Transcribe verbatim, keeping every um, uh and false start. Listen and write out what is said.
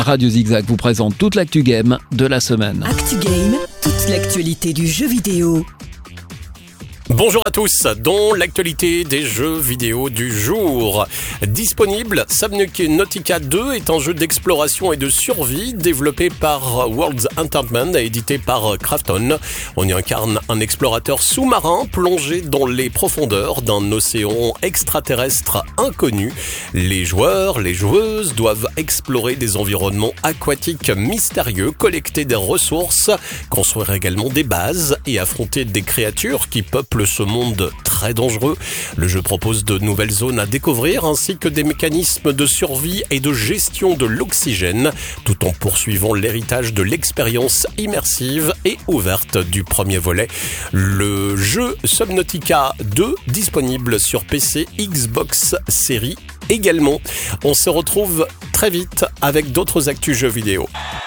Radio Zigzag vous présente toute l'actu game de la semaine. Actu Game, toute l'actualité du jeu vidéo. Bonjour à tous, dans l'actualité des jeux vidéo du jour. Disponible, Subnautica deux est un jeu d'exploration et de survie développé par Worlds Entertainment et édité par Krafton. On y incarne un explorateur sous-marin plongé dans les profondeurs d'un océan extraterrestre inconnu. Les joueurs, les joueuses doivent explorer des environnements aquatiques mystérieux, collecter des ressources, construire également des bases et affronter des créatures qui peuplent ce monde très dangereux. Le jeu propose de nouvelles zones à découvrir ainsi que des mécanismes de survie et de gestion de l'oxygène, tout en poursuivant l'héritage de l'expérience immersive et ouverte du premier volet. Le jeu Subnautica deux, disponible sur P C, Xbox Series également. On se retrouve très vite avec d'autres actus jeux vidéo.